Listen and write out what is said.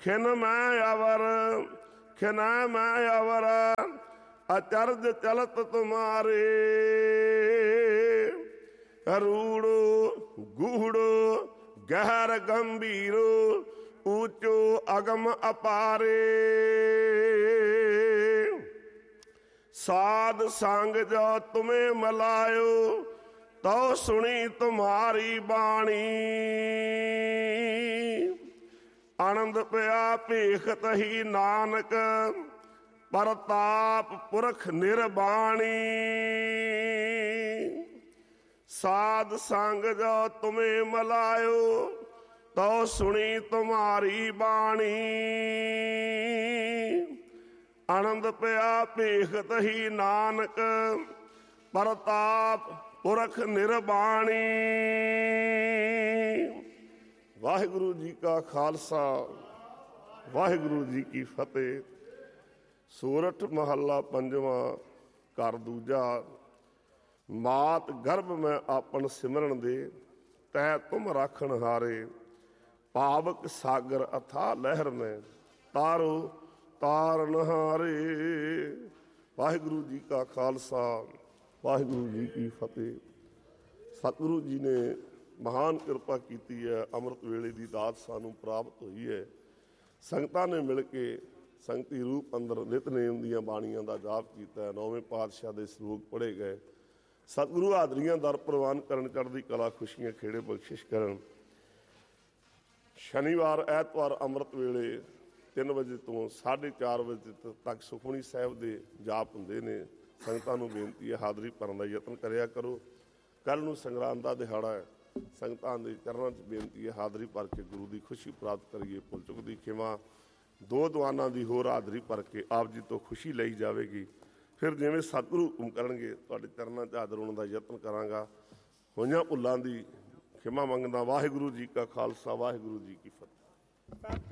खिन मैं अवर खिना मैं अवर अचरज चलत तुम्हारे। रूड़ो गूढ़ो गहर गंभीरो ऊंचो अगम अपारे। साध संग जो तुम्हें मलायो तो सुनी तुम्हारी बाणी। आनंद पया भेखत ही नानक परताप पुरख निर्बाणी। साध संग जो तुम्हें मलायो तो सुनी तुम्हारी बाणी। आनंद पया भेखत ही नानक परताप पुरख निर्बाणी। वाहिगुरु जी का खालसा वाहिगुरु जी की फतेह। सोरठ महला पंजवा घर दूजा। मात गर्भ में आपन सिमरन दे तै तुम राखण हारे। पावक सागर अथा लहर में तारो तारन हारे। वाहिगुरु जी का खालसा वाहिगुरु जी की फतेह। सतगुरु जी ने महान किरपा की है। अमृत वेले की दात सानू प्राप्त हुई है। संगतां ने मिल के संगती रूप अंदर नितनेम दी बाणियां का जाप किया। नौवें पातशाह के श्लोक पढ़े गए। सतगुरु हाजरियां दर प्रवान करन चढ़दी कला खुशियां खेड़े बख्शिश करन। शनिवार ऐतवार अमृत वेले 3 वजे तो 4:30 बजे तक सुखमनी साहब के जाप हुंदे ने। संगतां नूं बेनती है हाज़री भरन दा यतन करिया करो। कल नूं संगरांद दा दिहाड़ा है। संगतां दे चरनां 'च बेनती है हाज़री भर के गुरु की खुशी प्राप्त करिए। भुल चुक दी खिमा 2 दुआना की होर हाज़री भर के आप जी तो खुशी लई जाएगी। फिर जिवें सतगुरु हुकम करनगे तुहाडे चरनां 'च हाज़र होण दा यतन करांगा। होईयां भुल्लां दी खिमा मंगदा। वाहिगुरु जी का खालसा वाहिगुरु जी की फतेह।